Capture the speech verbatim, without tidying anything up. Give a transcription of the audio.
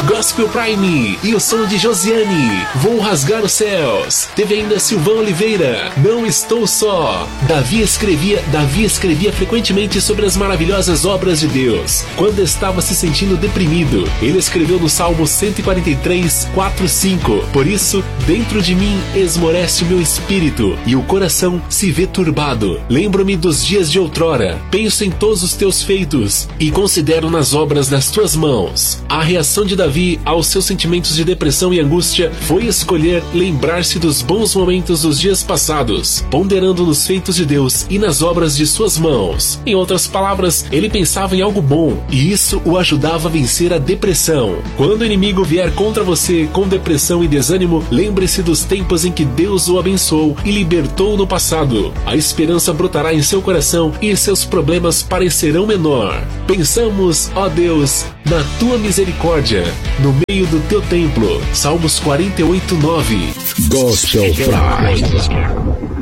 Gospel Prime e o som de Josiane, Vou Rasgar os Céus. Teve ainda Silvão Oliveira, Não Estou Só. Davi escrevia, Davi escrevia frequentemente sobre as maravilhosas obras de Deus. Quando estava se sentindo deprimido, ele escreveu no Salmo cento e quarenta e três, quatro, cinco: Por isso, dentro de mim esmorece o meu espírito e o coração se vê turbado. Lembro-me dos dias de outrora, penso em todos os teus feitos e considero nas obras das tuas mãos. A reação de Davi aos seus sentimentos de depressão e angústia foi escolher lembrar-se dos bons momentos dos dias passados, ponderando nos feitos de Deus e nas obras de suas mãos. Em outras palavras, ele pensava em algo bom, e isso o ajudava a vencer a depressão. Quando o inimigo vier contra você com depressão e desânimo, lembre-se dos tempos em que Deus o abençoou e libertou no passado. A esperança brotará em seu coração e seus problemas parecerão menor. Pensamos, ó Deus, na tua misericórdia, no meio do teu templo. Salmos quarenta e oito, nove. Gospel Prime.